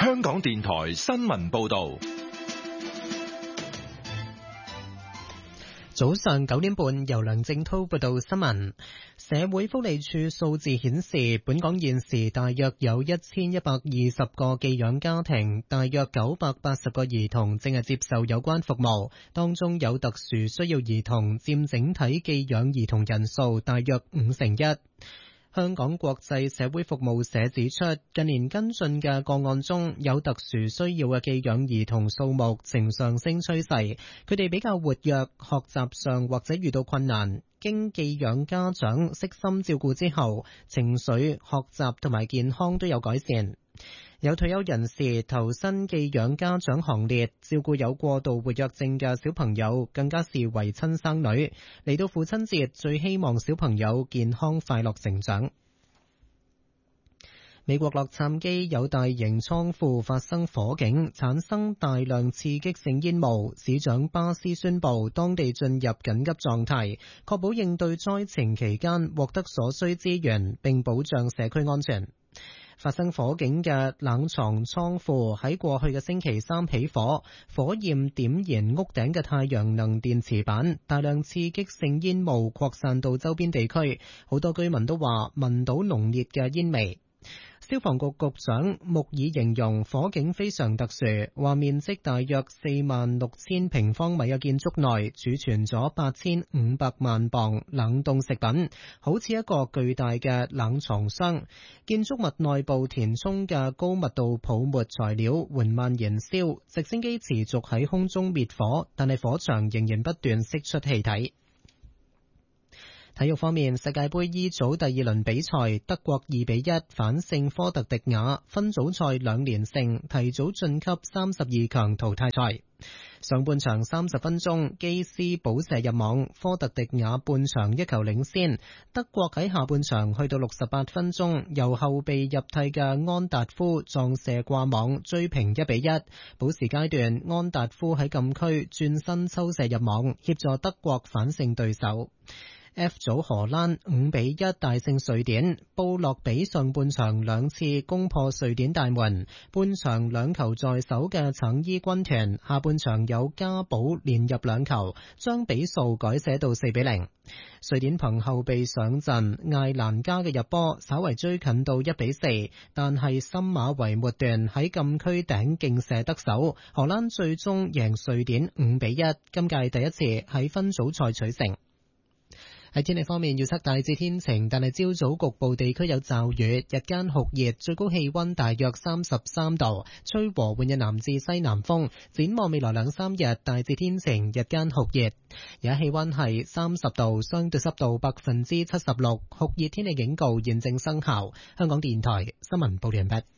香港電台新聞報道。 早上9點半，由梁正濤報道新聞。社會福利署數字顯示，本港現時大約有1120個寄養家庭，大約980個兒童正係接受有關服務，當中有特殊需要兒童佔整體寄養兒童人數大約1/5。香港國際社會服務社指出，近年跟進嘅個案中有特殊需要嘅寄養兒童數目呈上升趨勢，佢哋比較活躍，學習上或者遇到困難，經寄養家長悉心照顧之後，情緒、學習同埋健康都有改善。有退休人士投身寄養家長行列，照顧有過度活躍症嘅小朋友，更加視為親生女。嚟到父親節，最希望小朋友健康快樂成長。美國洛杉磯有大型倉庫發生火警，產生大量刺激性煙霧。市長巴斯宣布當地進入緊急狀態，確保應對災情期間獲得所需資源，並保障社區安全。發生火警嘅冷藏倉庫喺過去嘅星期三起火，火焰點燃屋頂嘅太陽能電池板，大量刺激性煙霧擴散到周邊地區，好多居民都話聞到濃烈嘅煙味。消防局局長穆爾形容火警非常特殊，話面積大約46000平方米嘅建築內儲存咗8500萬磅冷凍食品，好似一個巨大嘅冷藏箱。建築物內部填充嘅高密度泡沫材料緩慢燃燒，直升機持續喺空中滅火，但係火場仍然不斷釋出氣體。體育方面，世界盃 E 組第二輪比賽，德國2-1反勝科特迪瓦，分組賽2連勝，提早晉級32強淘汰賽。上半場30分鐘，基斯補射入網，科特迪瓦半場1球領先。德國喺下半場去到68分鐘，由後備入替嘅安達夫撞射掛網，追平1-1。補時階段，安達夫喺禁區轉身抽射入網，協助德國反勝對手。F 組荷蘭5-1大勝瑞典，布洛比上半場2次攻破瑞典大門，半場2球在手嘅橙衣軍團下半場有加保連入2球，將比數改寫到4-0。瑞典憑後備上陣艾蘭加嘅入波稍為追近到1-4，但係森馬維末段喺禁區頂勁射得手，荷蘭最終贏瑞典5-1，今屆第一次喺分組賽取勝。喺天氣方面，預測大致天晴，但係朝早局部地區有驟雨，日間酷熱，最高氣溫大約33度，吹和緩嘅南至西南風。展望未來2-3日，大致天晴，日間酷熱。而家氣溫係30度，相對濕度76%，酷熱天氣警告現正生效。香港電台新聞報道完畢。